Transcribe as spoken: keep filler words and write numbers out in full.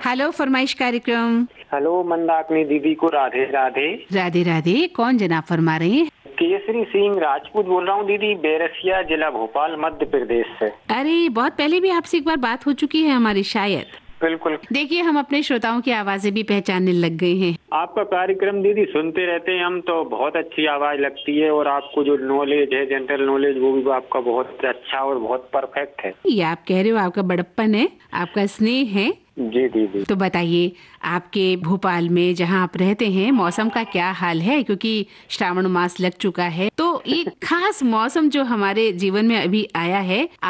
Hello फरमाइश कार्यक्रम। Hello Mandakini दीदी को राधे राधे। राधे राधे। कौन जनाब फरमा रहे हैं? केसरी सिंह राजपूत बोल रहा हूँ दीदी, बैरसिया जिला भोपाल मध्य प्रदेश से। अरे बहुत पहले भी आपसे एक बार बात हो चुकी है हमारी शायद। बिल्कुल। देखिए हम अपने श्रोताओं की आवाजें भी पहचानने लग गए हैं। आपका कार्यक्रम दीदी सुनते रहते हैं हम, तो बहुत अच्छी आवाज लगती है और आपको जो नॉलेज है, जनरल नॉलेज, वो भी आपका बहुत अच्छा और बहुत परफेक्ट है। ये आप कह रहे हो, आपका बड़प्पन है, आपका स्नेह है। जी दीदी। तो बताइए आपके भोपाल में जहाँ आप रहते हैं मौसम का क्या हाल है, क्योंकि श्रावण मास लग चुका है, तो ये खास मौसम जो हमारे जीवन में अभी आया है